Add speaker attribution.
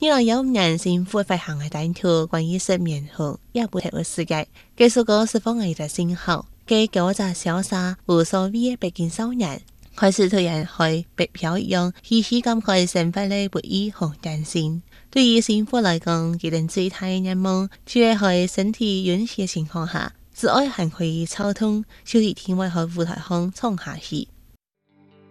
Speaker 1: 原來有人幸福飛行嘅單圖，關於失眠後也不太嘅世界，繼續個釋放嘅信號，給嗰隻瀟灑無所謂嘅北京少年，開始突然去北漂一樣，唏噓感慨生活嘅不易和擔心。對於幸福來講，佢哋最大嘅願望，就係喺身體允許嘅情況下，只愛還可以操縱，就一定會喺舞台上衝下去。